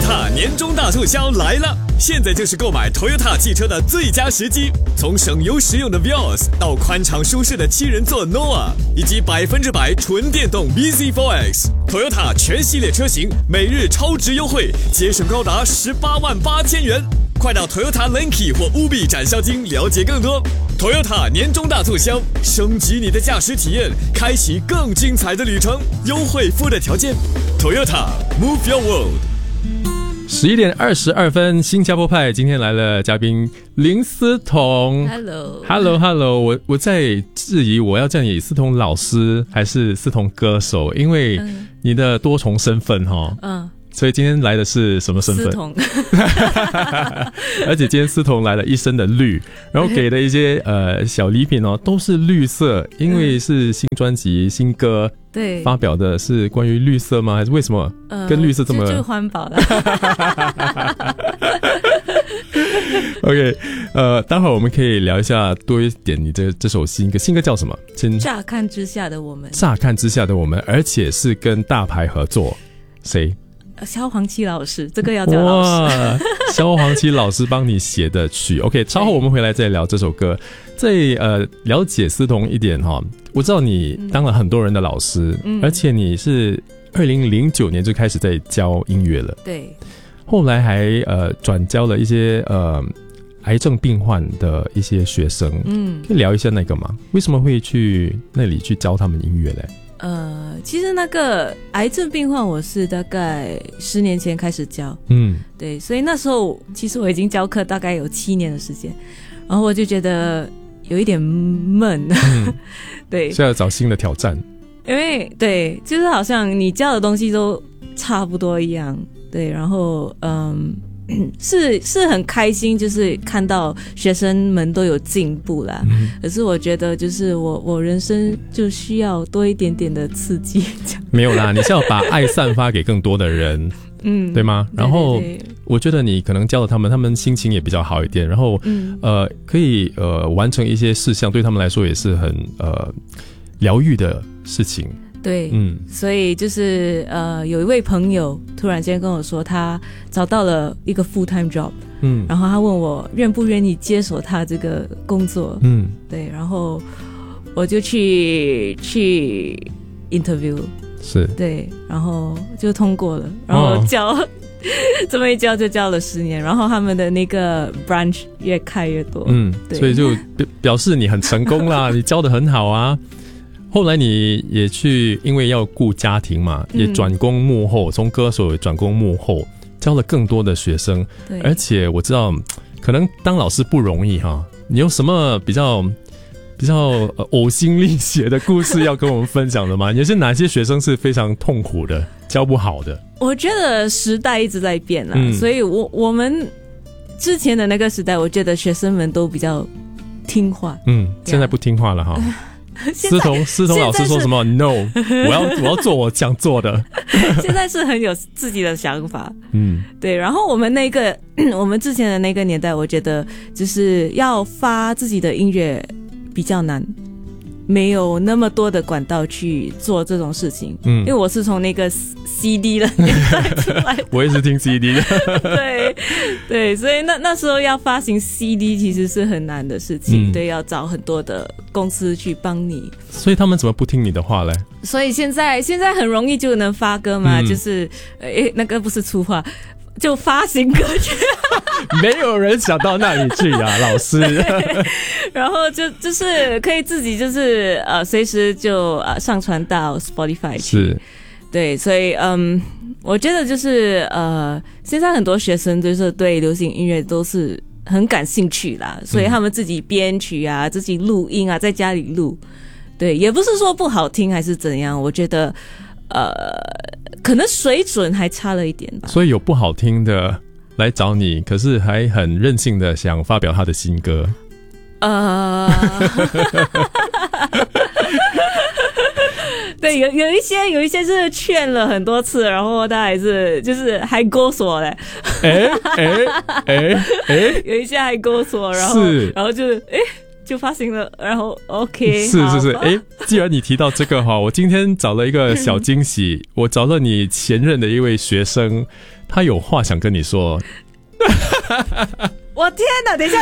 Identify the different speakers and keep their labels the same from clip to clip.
Speaker 1: Toyota 年终大促销来了！现在就是购买 Toyota 汽车的最佳时机。从省油实用的 Vios 到宽敞舒适的7人座 Noah， 以及100%纯电动 bZ4X，Toyota 全系列车型每日超值优惠，节省高达188000元。快到 Toyota Lenki 或 Ubi 展销厅了解更多。Toyota 年终大促销，升级你的驾驶体验，开启更精彩的旅程。优惠附带条件。Toyota Move Your World。11
Speaker 2: 点22分，新加坡派今天来了嘉宾林思彤。Hello， 我在质疑我要叫你思彤老师还是思彤歌手，因为你的多重身份所以今天来的是什么身份？
Speaker 3: 思彤
Speaker 2: 而且今天思彤来了一身的绿，然后给的一些小礼品都是绿色，因为是新专辑新歌，
Speaker 3: 对，
Speaker 2: 发表的是关于绿色吗？还是为什么跟绿色这么
Speaker 3: 就环保的
Speaker 2: OK， 待会儿我们可以聊一下多一点你这首新歌叫什么？
Speaker 3: 乍看之下的我们。乍
Speaker 2: 看之下的我们，而且是跟大牌合作，谁？
Speaker 3: 萧煌奇老师，这个要叫老师。
Speaker 2: 哇，萧煌奇老师帮你写的曲。OK， 稍后我们回来再聊这首歌。再了解思彤一点我知道你当了很多人的老师，而且你是2009年就开始在教音乐了。
Speaker 3: 对。
Speaker 2: 后来还转教了一些癌症病患的一些学生。可以聊一下那个吗？为什么会去那里去教他们音乐嘞？
Speaker 3: 其实那个癌症病患我是大概10年前开始教，对，所以那时候其实我已经教课大概有7年的时间，然后我就觉得有一点闷，对，
Speaker 2: 所以要找新的挑战，
Speaker 3: 因为对，就是好像你教的东西都差不多一样，对，然后是很开心，就是看到学生们都有进步啦。可是我觉得就是我人生就需要多一点点的刺激。
Speaker 2: 没有啦，你是要把爱散发给更多的人，对吗？然后我觉得你可能教了他们心情也比较好一点，然后可以完成一些事项，对他们来说也是很疗愈的事情。
Speaker 3: 对，所以就是有一位朋友突然间跟我说他找到了一个 full time job，然后他问我愿不愿意接手他这个工作，对，然后我就去 interview，
Speaker 2: 是，
Speaker 3: 对，然后就通过了，然后这么一教就教了10年，然后他们的那个 branch 越开越多，
Speaker 2: 对，所以就表示你很成功啦，你教得很好啊。后来你也去，因为要顾家庭嘛，也转攻幕后，从歌手也转攻幕后，教了更多的学生。而且我知道，可能当老师不容易哈。你有什么比较呕心沥血的故事要跟我们分享的吗？也是哪些学生是非常痛苦的，教不好的？
Speaker 3: 我觉得时代一直在变啦，所以我们之前的那个时代，我觉得学生们都比较听话。
Speaker 2: 现在不听话了哈。思彤老师说什么 ？No， 我要做我想做的。
Speaker 3: 现在是很有自己的想法，对。然后我们之前的那个年代，我觉得就是要发自己的音乐比较难，没有那么多的管道去做这种事情。因为我是从那个 CD 的年代出来的，
Speaker 2: 我也是听 CD 的。
Speaker 3: 对，所以那时候要发行 CD 其实是很难的事情，对，要找很多的公司去帮你。
Speaker 2: 所以他们怎么不听你的话嘞？
Speaker 3: 所以现在很容易就能发歌嘛，就是那个不是出话，就发行歌曲。
Speaker 2: 没有人想到那里去啊，老师。
Speaker 3: 然后就是可以自己就是随时就上传到 Spotify 去。
Speaker 2: 是。
Speaker 3: 对，所以我觉得就是现在很多学生就是对流行音乐都是很感兴趣啦，所以他们自己编曲啊，自己录音啊，在家里录。对，也不是说不好听还是怎样，我觉得可能水准还差了一点吧。
Speaker 2: 所以有不好听的来找你，可是还很任性的想发表他的新歌。
Speaker 3: 对，有一些是劝了很多次，然后他还是就是还勾锁嘞。有一些还勾锁，然后就就发行了，然后 OK，
Speaker 2: 是，既然你提到这个哈，我今天找了一个小惊喜，我找了你前任的一位学生，他有话想跟你说。
Speaker 3: 我天哪，等一下，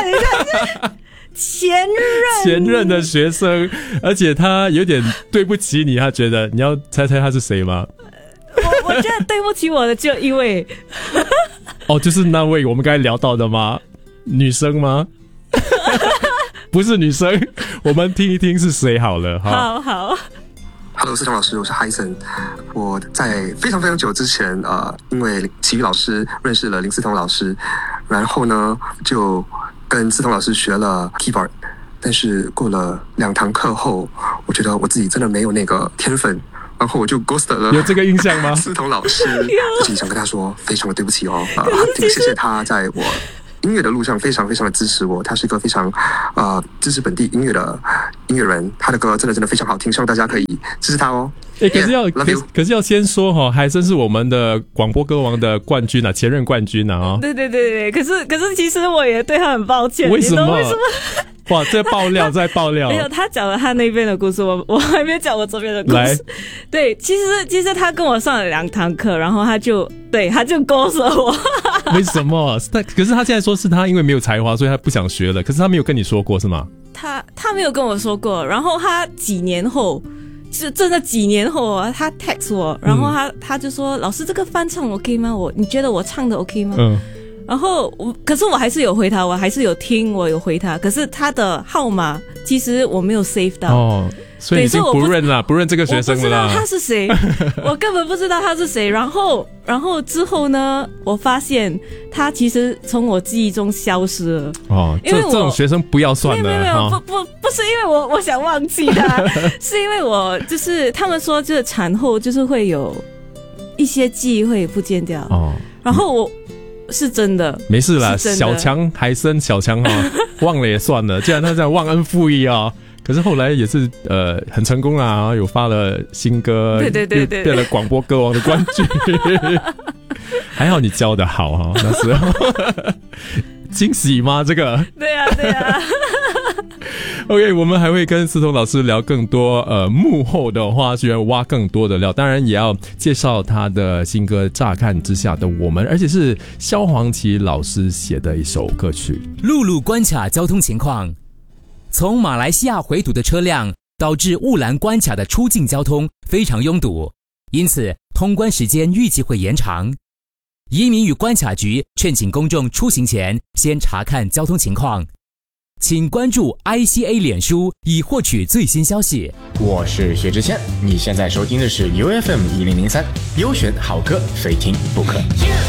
Speaker 3: 前
Speaker 2: 任的学生，而且他有点对不起你，他觉得你要猜猜他是谁吗？
Speaker 3: 我觉得对不起我的就一位。
Speaker 2: 哦，就是那位我们刚才聊到的吗？女生吗？不是女生，我们听一听是谁好了。
Speaker 3: 好。
Speaker 4: Hello， 思彤老师，我是 Hyson。我在非常非常久之前，因为奇遇老师认识了林思彤老师，然后呢就跟思彤老师学了 keyboard。但是过了2堂课后，我觉得我自己真的没有那个天分，然后我就 ghost 了。
Speaker 2: 有这个印象吗？
Speaker 4: 思彤老师，自己想跟他说，非常的对不起哦。谢谢他在我音乐的路上非常非常的支持我，他是一个非常支持本地音乐的音乐人，他的歌真的非常好听，希望大家可以支持他哦。
Speaker 2: 可是要先说哈，海参是我们的广播歌王的冠军啊，前任冠军啊。
Speaker 3: 对，可是其实我也对他很抱歉。
Speaker 2: 为什么？哇，这爆料再爆料。
Speaker 3: 没有，他讲了他那边的故事，我还没讲我这边的故事。
Speaker 2: 来，
Speaker 3: 对，其实他跟我上了2堂课，然后他就勾着我。
Speaker 2: 为什么？可是他现在说是他因为没有才华，所以他不想学了。可是他没有跟你说过是吗？
Speaker 3: 他没有跟我说过，然后他几年后，是真的几年后啊，他 text 我，然后他就说：“老师，这个翻唱 OK 吗？你觉得我唱的 OK 吗？”然后可是我还是有回他，我还是有听，我有回他。可是他的号码其实我没有 save 到。
Speaker 2: 哦，所以已经不认这个学生了啦。
Speaker 3: 我不知道他是谁，我根本不知道他是谁。然后之后呢，我发现他其实从我记忆中消失了。哦，因为这
Speaker 2: 种学生不要算了。
Speaker 3: 没有，不是因为我想忘记他，是因为我就是他们说，就是产后就是会有一些记忆会不见掉。哦，然后我。是真的，
Speaker 2: 没事啦，小强还生小强忘了也算了。既然他这样忘恩负义啊，可是后来也是很成功啦，有发了新歌，
Speaker 3: 对，
Speaker 2: 变了广播歌王的冠军。还好你教的好哈，那时候惊喜吗？这个
Speaker 3: 对啊。
Speaker 2: OK， 我们还会跟思彤老师聊更多幕后的花絮，挖更多的料，当然也要介绍他的新歌《乍看之下的我们》，而且是萧煌奇老师写的一首歌曲。
Speaker 5: 陆路关卡交通情况，从马来西亚回堵的车辆导致雾兰关卡的出境交通非常拥堵，因此通关时间预计会延长。移民与关卡局劝请公众出行前先查看交通情况，请关注 ICA 脸书以获取最新消息。
Speaker 6: 我是薛之谦，你现在收听的是 UFM 1003，优选好歌非听不可。